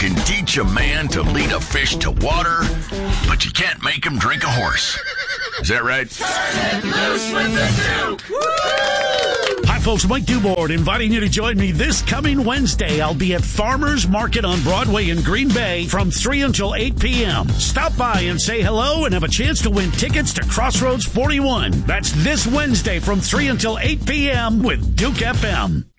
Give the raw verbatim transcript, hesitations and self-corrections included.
can teach a man to lead a fish to water, but you can't make him drink a horse. Is that right? Turn it loose with the Duke! Woo! Hi, folks. Mike Dubord inviting you to join me this coming Wednesday. I'll be at Farmers Market on Broadway in Green Bay from three until eight p.m. Stop by and say hello and have a chance to win tickets to Crossroads forty-one. That's this Wednesday from three until eight p.m. with Duke F M.